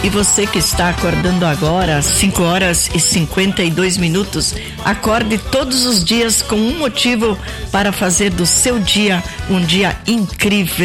E você que está acordando agora, às 5h52, acorde todos os dias com um motivo para fazer do seu dia um dia incrível.